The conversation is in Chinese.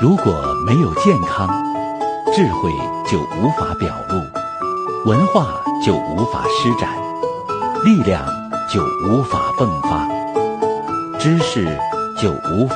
如果没有健康，智慧就无法表露，文化就无法施展，力量就无法迸发，知识就无法